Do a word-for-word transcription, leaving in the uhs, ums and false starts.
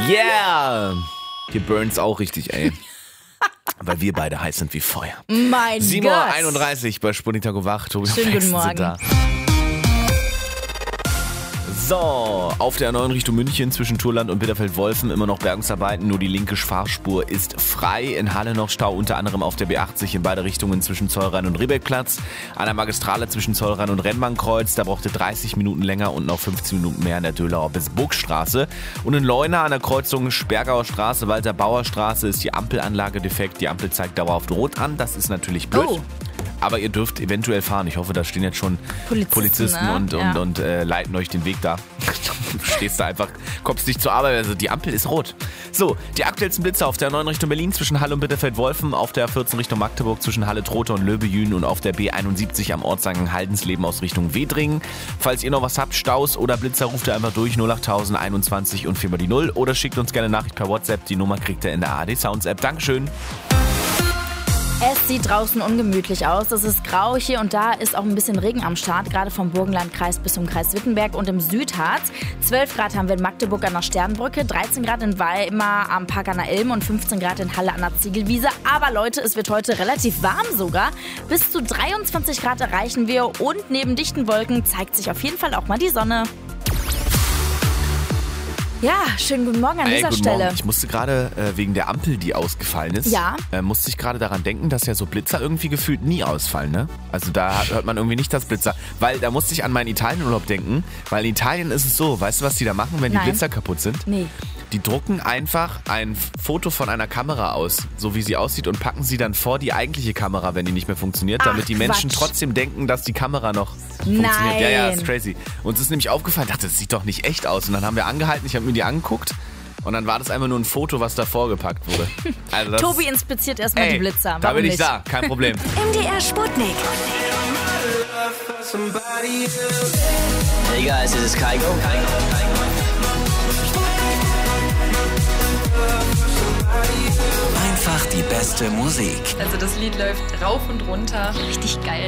Yeah! Hier burnt's auch richtig, ey. Weil wir beide heiß sind wie Feuer. Mein sieben Uhr Gott. einunddreißig bei Sputnik Tag und Wach. Tobi und Schönen guten Flexen sind Morgen. da. So, auf der neuen Richtung München zwischen Turland und Bitterfeld-Wolfen immer noch Bergungsarbeiten. Nur die linke Fahrspur ist frei. In Halle noch Stau, unter anderem auf der B achtzig in beide Richtungen zwischen Zollrhein und Riebeckplatz. An der Magistrale zwischen Zollrhein und Rennbahnkreuz. Da brauchte dreißig Minuten länger und noch fünfzehn Minuten mehr in der Dölauer bis Burgstraße. Und in Leuna an der Kreuzung Spergauer Straße, Walter-Bauer Straße ist die Ampelanlage defekt. Die Ampel zeigt dauerhaft rot an. Das ist natürlich blöd. Oh. Aber ihr dürft eventuell fahren. Ich hoffe, da stehen jetzt schon Polizisten, Polizisten ne? und, und, Ja. und äh, leiten euch den Weg da. Du stehst da einfach, kommst nicht zur Arbeit, also die Ampel ist rot. So, die aktuellsten Blitze auf der neun Richtung Berlin zwischen Halle und Bitterfeld-Wolfen, auf der vierzehn Richtung Magdeburg zwischen Halle-Trotha und Löbejün und auf der B einundsiebzig am Ortseingang Haldensleben aus Richtung Wedringen. Falls ihr noch was habt, Staus oder Blitzer, ruft ihr einfach durch null acht null eins eins und vier mal die null oder schickt uns gerne Nachricht per WhatsApp. Die Nummer kriegt ihr in der A R D Sounds App. Dankeschön. Es sieht draußen ungemütlich aus. Es ist grau. Hier und da ist auch ein bisschen Regen am Start, gerade vom Burgenlandkreis bis zum Kreis Wittenberg und im Südharz. zwölf Grad haben wir in Magdeburg an der Sternbrücke, dreizehn Grad in Weimar am Park an der Ilm und fünfzehn Grad in Halle an der Ziegelwiese. Aber Leute, es wird heute relativ warm sogar. Bis zu dreiundzwanzig Grad erreichen wir und neben dichten Wolken zeigt sich auf jeden Fall auch mal die Sonne. Ja, schönen guten Morgen an Ey, dieser guten Stelle. Morgen. Ich musste gerade äh, wegen der Ampel, die ausgefallen ist, Ja. äh, musste ich gerade daran denken, dass ja so Blitzer irgendwie gefühlt nie ausfallen, ne? Also da hört man irgendwie nicht das Blitzer. Weil da musste ich an meinen Italienurlaub denken, weil in Italien ist es so, weißt du, was die da machen, wenn Nein. die Blitzer kaputt sind? Nee. Die drucken einfach ein Foto von einer Kamera aus, so wie sie aussieht, und packen sie dann vor die eigentliche Kamera, wenn die nicht mehr funktioniert, damit Ach, die Menschen Quatsch. trotzdem denken, dass die Kamera noch funktioniert. Nein. Ja, ja, ist crazy. Uns ist nämlich aufgefallen, dachte, das sieht doch nicht echt aus. Und dann haben wir angehalten, ich habe mir die angeguckt und dann war das einfach nur ein Foto, was davor gepackt wurde. Also das Tobi inspiziert erstmal ey, die Blitzer. da Warum bin ich nicht? da, kein Problem. M D R Sputnik. Hey guys, this is Kygo. Einfach die beste Musik. Also das Lied läuft rauf und runter. Richtig geil.